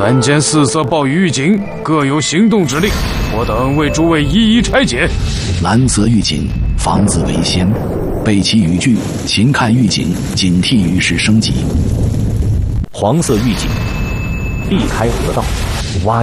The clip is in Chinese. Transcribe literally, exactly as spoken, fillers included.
三间四色暴雨预警各有行动指令，我等为诸位一一拆解。 蓝色预警，房子为先，背弃语句，勤看预警，警惕雨势升级。 黄色预警，避开河道，挖